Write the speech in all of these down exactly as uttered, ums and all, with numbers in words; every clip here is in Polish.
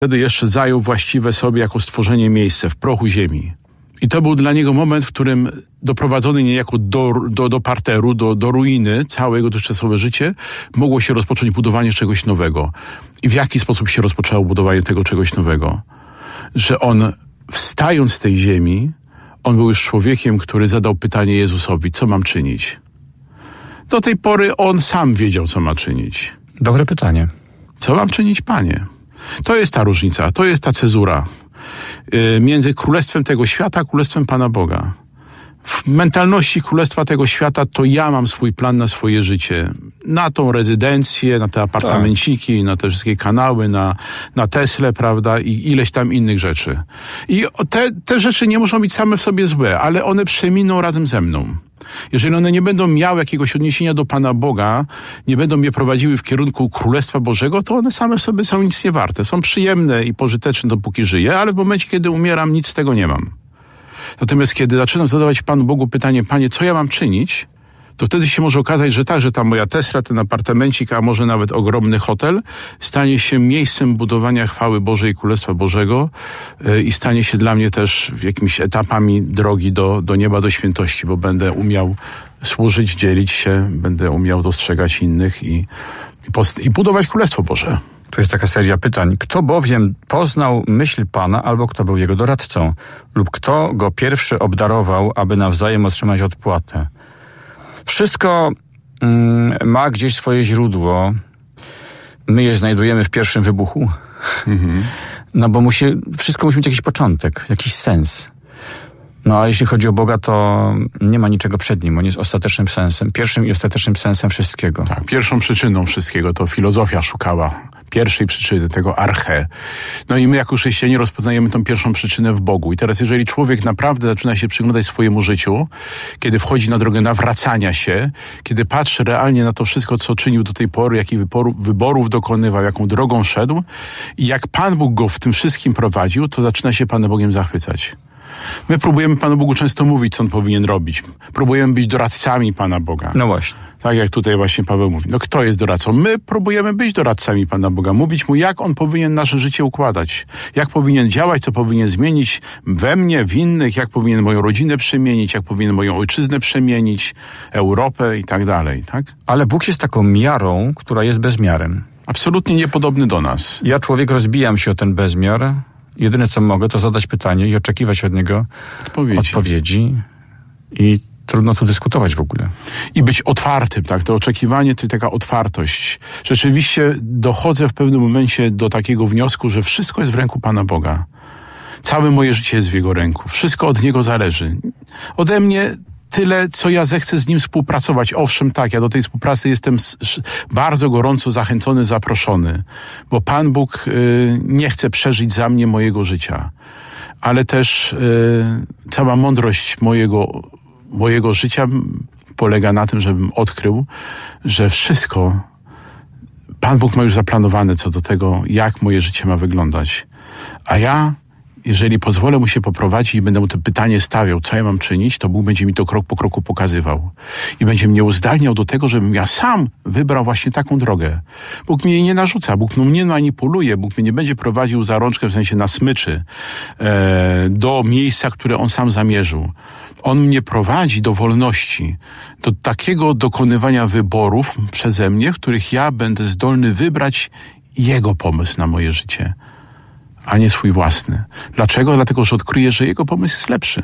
Wtedy jeszcze zajął właściwe sobie jako stworzenie miejsce w prochu ziemi. I to był dla niego moment, w którym doprowadzony niejako do, do, do parteru, do, do ruiny całe jego dotychczasowe życie, mogło się rozpocząć budowanie czegoś nowego. I w jaki sposób się rozpoczęło budowanie tego czegoś nowego? Że on, wstając z tej ziemi, on był już człowiekiem, który zadał pytanie Jezusowi, co mam czynić? Do tej pory on sam wiedział, co ma czynić. Dobre pytanie. Co mam czynić, Panie? To jest ta różnica, to jest ta cezura yy, między królestwem tego świata a królestwem Pana Boga. W mentalności królestwa tego świata to ja mam swój plan na swoje życie. Na tą rezydencję, na te apartamenciki, tak. na te wszystkie kanały, na, na Teslę, prawda, i ileś tam innych rzeczy. I te, te rzeczy nie muszą być same w sobie złe, ale one przeminą razem ze mną. Jeżeli one nie będą miały jakiegoś odniesienia do Pana Boga, nie będą mnie prowadziły w kierunku Królestwa Bożego, to one same w sobie są nic nie warte. Są przyjemne i pożyteczne, dopóki żyję, ale w momencie, kiedy umieram, nic z tego nie mam. Natomiast kiedy zaczynam zadawać Panu Bogu pytanie, Panie, co ja mam czynić? To wtedy się może okazać, że tak, że ta moja Tesla, ten apartamencik, a może nawet ogromny hotel stanie się miejscem budowania chwały Bożej i Królestwa Bożego yy, i stanie się dla mnie też jakimiś etapami drogi do, do nieba, do świętości, bo będę umiał służyć, dzielić się, będę umiał dostrzegać innych i, i, post- i budować Królestwo Boże. Tu jest taka seria pytań. Kto bowiem poznał myśl Pana, albo kto był jego doradcą? Lub kto go pierwszy obdarował, aby nawzajem otrzymać odpłatę? Wszystko mm, ma gdzieś swoje źródło. My je znajdujemy w pierwszym wybuchu. Mhm. No bo musi, wszystko musi mieć jakiś początek, jakiś sens. No a jeśli chodzi o Boga, to nie ma niczego przed Nim. On jest ostatecznym sensem. Pierwszym i ostatecznym sensem wszystkiego. Tak, pierwszą przyczyną wszystkiego to filozofia szukała pierwszej przyczyny, tego arche. No i my jako chrześcijanie rozpoznajemy tą pierwszą przyczynę w Bogu. I teraz jeżeli człowiek naprawdę zaczyna się przyglądać swojemu życiu, kiedy wchodzi na drogę nawracania się, kiedy patrzy realnie na to wszystko, co czynił do tej pory, jakich wyborów, wyborów dokonywał, jaką drogą szedł i jak Pan Bóg go w tym wszystkim prowadził, to zaczyna się Panem Bogiem zachwycać. My próbujemy Panu Bogu często mówić, co On powinien robić. Próbujemy być doradcami Pana Boga. No właśnie. Tak jak tutaj właśnie Paweł mówi. No kto jest doradcą? My próbujemy być doradcami Pana Boga. Mówić Mu, jak On powinien nasze życie układać. Jak powinien działać, co powinien zmienić we mnie, w innych, jak powinien moją rodzinę przemienić, jak powinien moją ojczyznę przemienić, Europę i tak dalej, tak? Ale Bóg jest taką miarą, która jest bezmiarem. Absolutnie niepodobny do nas. Ja, człowiek, rozbijam się o ten bezmiar. Jedyne, co mogę, to zadać pytanie i oczekiwać od niego odpowiedzi. odpowiedzi. I trudno tu dyskutować w ogóle. I być otwartym, tak? To oczekiwanie to taka otwartość. Rzeczywiście dochodzę w pewnym momencie do takiego wniosku, że wszystko jest w ręku Pana Boga. Całe moje życie jest w Jego ręku. Wszystko od Niego zależy. Ode mnie tyle, co ja zechcę z Nim współpracować. Owszem, tak, ja do tej współpracy jestem bardzo gorąco zachęcony, zaproszony, bo Pan Bóg y, nie chce przeżyć za mnie mojego życia. Ale też y, cała mądrość mojego, mojego życia polega na tym, żebym odkrył, że wszystko Pan Bóg ma już zaplanowane co do tego, jak moje życie ma wyglądać. A ja, jeżeli pozwolę Mu się poprowadzić i będę Mu to pytanie stawiał, co ja mam czynić, to Bóg będzie mi to krok po kroku pokazywał. I będzie mnie uzdalniał do tego, żebym ja sam wybrał właśnie taką drogę. Bóg mnie jej nie narzuca, Bóg mnie nie manipuluje, Bóg mnie nie będzie prowadził za rączkę, w sensie na smyczy, e, do miejsca, które On sam zamierzył. On mnie prowadzi do wolności, do takiego dokonywania wyborów przeze mnie, w których ja będę zdolny wybrać Jego pomysł na moje życie, a nie swój własny. Dlaczego? Dlatego, że odkryję, że Jego pomysł jest lepszy.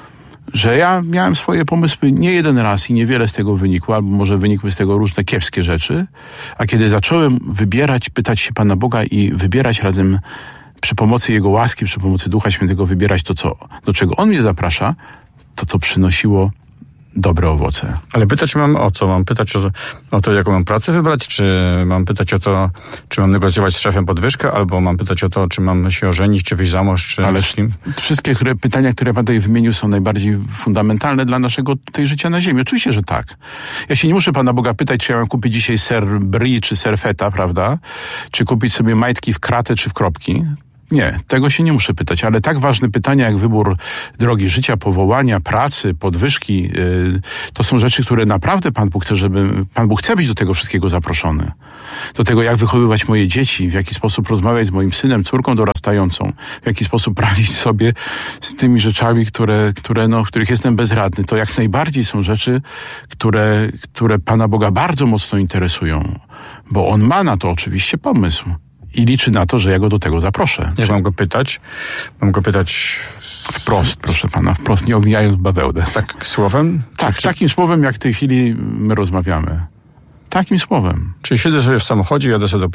Że ja miałem swoje pomysły nie jeden raz i niewiele z tego wynikło, albo może wynikły z tego różne kiepskie rzeczy, a kiedy zacząłem wybierać, pytać się Pana Boga i wybierać razem przy pomocy Jego łaski, przy pomocy Ducha Świętego wybierać to, co, do czego On mnie zaprasza, to to przynosiło dobre owoce. Ale pytać mam o co? Mam pytać o, o to, jaką mam pracę wybrać? Czy mam pytać o to, czy mam negocjować z szefem podwyżkę? Albo mam pytać o to, czy mam się ożenić, czy wyjść za mąż, czy... Ale wszystkie które, pytania, które Pan tutaj wymienił, są najbardziej fundamentalne dla naszego tutaj życia na ziemi. Oczywiście, że tak. Ja się nie muszę Pana Boga pytać, czy ja mam kupić dzisiaj ser brie, czy ser feta, prawda? Czy kupić sobie majtki w kratę, czy w kropki. Nie, tego się nie muszę pytać, ale tak ważne pytania jak wybór drogi życia, powołania, pracy, podwyżki, yy, to są rzeczy, które naprawdę Pan Bóg chce, żeby, Pan Bóg chce być do tego wszystkiego zaproszony. Do tego, jak wychowywać moje dzieci, w jaki sposób rozmawiać z moim synem, córką dorastającą, w jaki sposób radzić sobie z tymi rzeczami, które, które, no, w których jestem bezradny. To jak najbardziej są rzeczy, które, które Pana Boga bardzo mocno interesują, bo On ma na to oczywiście pomysł. I liczy na to, że ja go do tego zaproszę. Jak mam go pytać? Mam go pytać... Wprost, proszę pana, wprost, nie owijając bawełnę. Tak słowem? Tak, czy... takim słowem, jak w tej chwili my rozmawiamy. Takim słowem. Czyli siedzę sobie w samochodzie, jadę sobie do